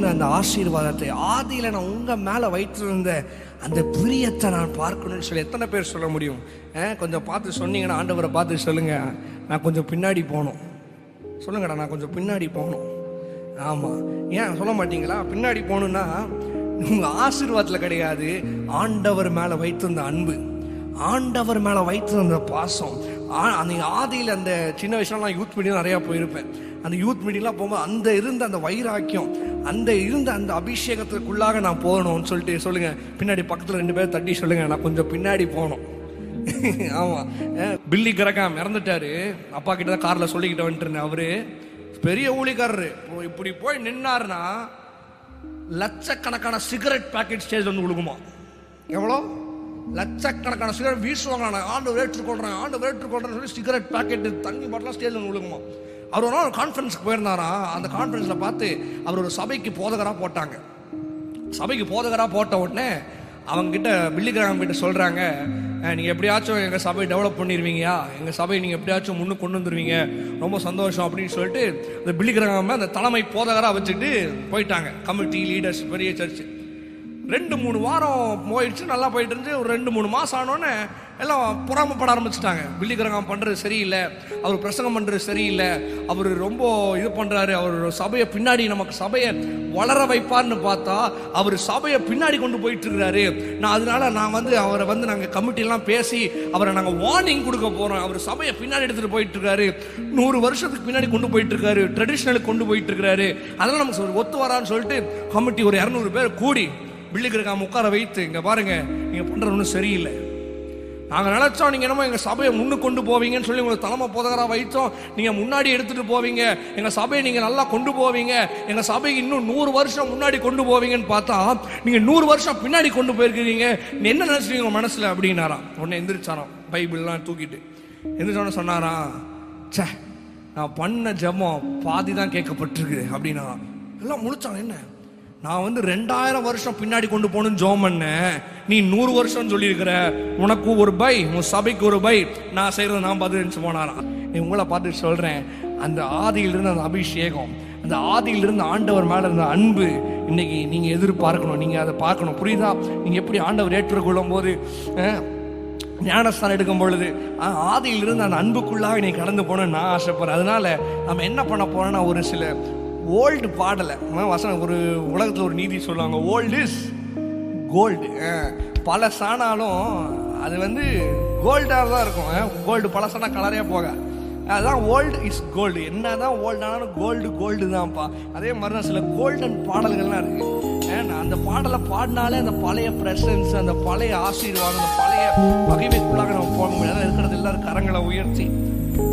சொன்ன அந்த ஆசீர்வாதத்தை, ஆதியில நான் உங்க மேல வைத்திருந்த அந்த பிரியத்தை நான் பார்க்கணும்னு சொல்லி எத்தனை பேர் சொல்ல முடியும்? கொஞ்சம் பார்த்து சொன்னீங்கன்னா, ஆண்டவரை பார்த்து சொல்லுங்க, நான் கொஞ்சம் பின்னாடி போகணும். சொல்லுங்கடா, நான் கொஞ்சம் பின்னாடி போகணும். ஆமாம், ஏன் சொல்ல மாட்டீங்களா? பின்னாடி போகணுன்னா உங்க ஆசீர்வாதத்தில் கிடையாது, ஆண்டவர் மேலே வைத்திருந்த அன்பு, ஆண்டவர் மேலே வைத்திருந்த பாசம். அந்த ஆதியில் அந்த சின்ன வயசுலாம் யூத் மீட்டிங் நிறையா போயிருப்பேன். அந்த யூத் மீட்டிங்லாம் போகும்போது அந்த இருந்த அந்த வைராக்கியம், அந்த இருந்த அந்த அபிஷேகத்துக்குள்ளாக நான் போகணும்னு சொல்லிட்டு சொல்லுங்க. பின்னாடி பக்கத்தில் 2 பேர் தட்டி சொல்லுங்க, நான் கொஞ்சம் பின்னாடி போகணும். ஆமாம், பில்லி கிரகாம் இறந்துட்டாரு. அப்பா கிட்ட தான் காரில் சொல்லிக்கிட்டு வந்துட்டு இருந்தேன். அவரு பெரிய ஊழியக்காரரு. இப்படி போய் நின்னாருன்னா லட்சக்கணக்கான சிகரெட் பாக்கெட் ஸ்டேஜ் வந்து விழுகுமா? எவ்வளோ? லட்சக்கணக்கான சிகரெட் வீசுவாங்க. ஆண்டு ஏற்றுக்கொள்றேன், ஆண்டு ஏற்றுக்கொள்றேன்னு சொல்லி சிகரெட் பாக்கெட், தண்ணி பாட்டிலாம் ஸ்டேஜ் வந்து விழுகுமா? அவர் ஒரு நாள் கான்ஃபரன்ஸுக்கு போயிருந்தாரா. அந்த கான்ஃபரன்ஸில் பார்த்து அவர் ஒரு சபைக்கு போதகராக போட்டாங்க. சபைக்கு போதகராக போட்ட உடனே அவங்ககிட்ட, பில்லி கிரகாம் கிட்ட சொல்கிறாங்க, நீங்கள் எப்படியாச்சும் எங்கள் சபையை டெவலப் பண்ணிடுவீங்கயா, எங்கள் சபையை நீங்கள் எப்படியாச்சும் முன்னுக்கு கொண்டு வந்துடுவீங்க, ரொம்ப சந்தோஷம் அப்படின்னு சொல்லிட்டு அந்த பில்லி கிரகாம் அந்த தலைமை போதகராக வச்சுட்டு போயிட்டாங்க. கமிட்டி லீடர்ஸ், பெரிய சர்ச்சு. 2-3 வாரம் போயிடுச்சு, நல்லா போயிட்டு இருந்துச்சு. ஒரு 2-3 மாதம் ஆனோடனே எல்லாம் பொறாமப்பட ஆரம்பிச்சிட்டாங்க. பில்லி கிரகாம் பண்ணுறது சரியில்லை, அவர் பிரசங்கம் பண்ணுறது சரியில்லை, அவர் ரொம்ப இது பண்ணுறாரு, அவர் சபையை பின்னாடி, நமக்கு சபையை வளர வைப்பார்னு பார்த்தா அவர் சபையை பின்னாடி கொண்டு போயிட்டு இருக்கிறாரு. அதனால அவரை நாங்கள் கமிட்டிலாம் பேசி அவரை நாங்கள் வார்னிங் கொடுக்க போகிறோம். அவர் சபையை பின்னாடி எடுத்துகிட்டு போயிட்டு இருக்காரு, 100 வருஷத்துக்கு பின்னாடி கொண்டு போயிட்டு இருக்காரு, ட்ரெடிஷ்னலுக்கு கொண்டு போயிட்டு இருக்காரு. அதனால நமக்கு ஒத்து வரான்னு சொல்லிட்டு கமிட்டி ஒரு 200 பேர் கூடி பில்லி கிரகாம் உட்கார வைத்து, இங்கே பாருங்க, நீங்கள் பண்ணுறது ஒன்றும் சரியில்லை, நாங்கள் நினைச்சோம் நீங்கள் என்னமோ எங்கள் சபையை முன்னுக்கு கொண்டு போவீங்கன்னு சொல்லி உங்களுக்கு தலைமை போதகராக வைத்தோம், நீங்கள் முன்னாடி எடுத்துகிட்டு போவீங்க, எங்கள் சபையை நீங்கள் நல்லா கொண்டு போவீங்க, எங்கள் சபைக்கு இன்னும் 100 வருஷம் முன்னாடி கொண்டு போவீங்கன்னு பார்த்தா நீங்கள் 100 வருஷம் பின்னாடி கொண்டு போயிருக்கிறீங்க, என்ன நினைச்சிருக்கீங்க உங்கள் மனசில் அப்படின்னாராம். உடனே எந்திரிச்சாராம், பைபிள்லாம் தூக்கிட்டு எந்திரிச்சோன்னு சொன்னாராம், சே, நான் பண்ண ஜெபம் பாதி தான் கேட்கப்பட்டிருக்கு அப்படின்னா. எல்லாம் முழிச்சாங்க. என்ன, நான் 2000 வருஷம் பின்னாடி கொண்டு போகணும்னு ஜெபம் பண்ணேன், நீ 100 வருஷம் சொல்லியிருக்கிற, உனக்கு ஒரு பை, உன் சபைக்கு ஒரு பை, நான் செய்யறது நான் பார்த்து போனாராம். உங்களை பார்த்து சொல்றேன், அந்த ஆதியிலிருந்து அந்த அபிஷேகம், அந்த ஆதியிலிருந்து ஆண்டவர் மேல இருந்த அன்பு இன்னைக்கு நீங்க எதிர்பார்க்கணும், நீங்க அதை பார்க்கணும். புரியுதா? நீங்க எப்படி ஆண்டவர் ஏற்றுக்கொள்ளும் போது, ஞானஸ்தானம் எடுக்கும் பொழுது ஆதியிலிருந்து அந்த அன்புக்குள்ளாக நீ கடந்து போகணும்னு நான் ஆசைப்படுறேன். அதனால நம்ம என்ன பண்ண போறோம்னா, ஒரு சில ஓல்டு பாடலை வசனம், ஒரு உலகத்தில் ஒரு நீதி சொல்லுவாங்க, ஓல்டு இஸ் கோல்டு. பழசானாலும் அது கோல்டாக தான் இருக்கும். கோல்டு பழசானா கலரே போக, அதுதான் ஓல்டு இஸ் கோல்டு. என்னதான் ஓல்டு ஆனாலும் கோல்டு கோல்டு தான்ப்பா. அதே மாதிரி தான் சில கோல்டன் பாடல்கள்லாம் இருக்கு. அந்த பாடலை பாடினாலே அந்த பழைய பிரசன்ஸ், அந்த பழைய ஆசீர்வாதம், அந்த பழைய மகிமைக்குள்ளாக நம்ம போக முடியாது. இருக்கிறது எல்லாரும் கரங்களை உயர்த்தி